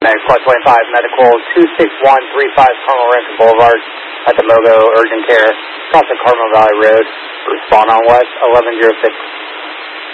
Squad 25, medical 26135 Carmel Rankin Boulevard at the Mogo Urgent Care, across the Carmel Valley Road. Respond on West 1106.